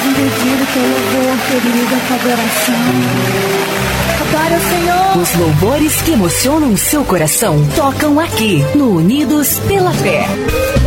invadido teu louvor, querida, com adoração. Adore o Senhor. Os louvores que emocionam o seu coração tocam aqui no Unidos pela Fé.